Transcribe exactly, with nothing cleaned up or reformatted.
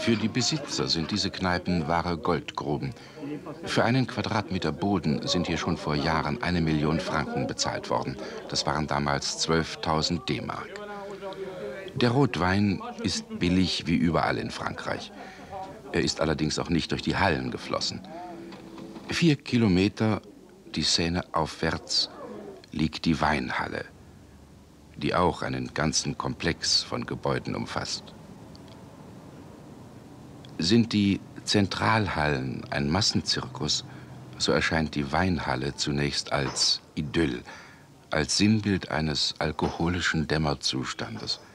Für die Besitzer sind diese Kneipen wahre Goldgruben. Für einen Quadratmeter Boden sind hier schon vor Jahren eine Million Franken bezahlt worden. Das waren damals zwölftausend D-Mark. Der Rotwein ist billig wie überall in Frankreich. Er ist allerdings auch nicht durch die Hallen geflossen. Vier Kilometer die Seine aufwärts liegt die Weinhalle, die auch einen ganzen Komplex von Gebäuden umfasst. Sind die Zentralhallen ein Massenzirkus, so erscheint die Weinhalle zunächst als Idyll, als Sinnbild eines alkoholischen Dämmerzustandes.